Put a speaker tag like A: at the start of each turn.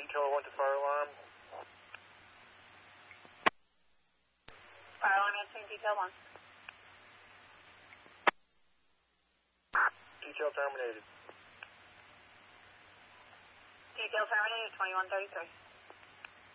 A: detail went to fire alarm.
B: Fire alarm answering detail 1.
A: Detail terminated.
B: Detail terminated 2133.